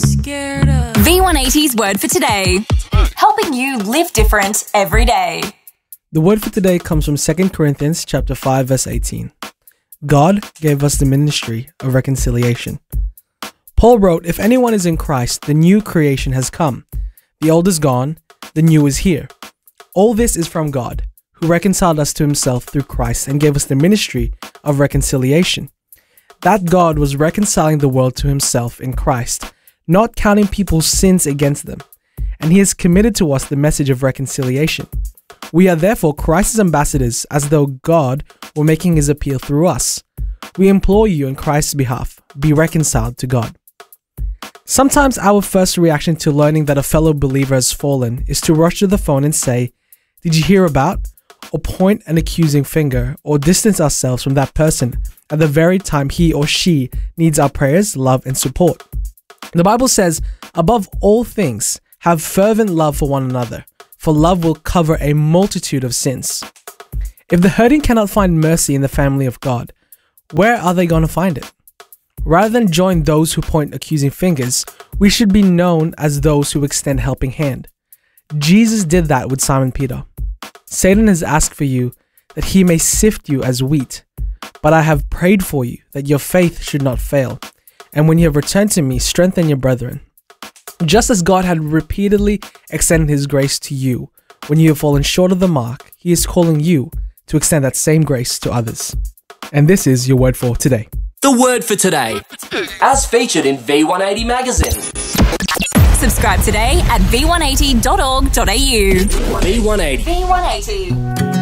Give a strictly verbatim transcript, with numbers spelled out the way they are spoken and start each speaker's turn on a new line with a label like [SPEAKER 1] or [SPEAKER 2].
[SPEAKER 1] scared of. V one eighty's word for today. Helping you live different every day.
[SPEAKER 2] The word for today comes from Second Corinthians chapter five, verse eighteen. God gave us the ministry of reconciliation. Paul wrote, "If anyone is in Christ, the new creation has come. The old is gone, the new is here. All this is from God, who reconciled us to himself through Christ and gave us the ministry of reconciliation." That God was reconciling the world to himself in Christ, not counting people's sins against them. And he has committed to us the message of reconciliation. We are therefore Christ's ambassadors, as though God were making his appeal through us. We implore you on Christ's behalf, be reconciled to God. Sometimes our first reaction to learning that a fellow believer has fallen is to rush to the phone and say, "Did you hear about?" or point an accusing finger or distance ourselves from that person at the very time he or she needs our prayers, love, and support. The Bible says, "Above all things, have fervent love for one another, for love will cover a multitude of sins." If the hurting cannot find mercy in the family of God, where are they going to find it? Rather than join those who point accusing fingers, we should be known as those who extend helping hand. Jesus did that with Simon Peter. Satan has asked for you that he may sift you as wheat, but I have prayed for you that your faith should not fail. And when you have returned to me, strengthen your brethren. Just as God had repeatedly extended his grace to you when you have fallen short of the mark, he is calling you to extend that same grace to others. And this is your word for today.
[SPEAKER 3] The word for today, as featured in V one eighty magazine.
[SPEAKER 1] Subscribe today at v one eighty dot org dot a u.
[SPEAKER 3] V one eighty.
[SPEAKER 1] V one eighty.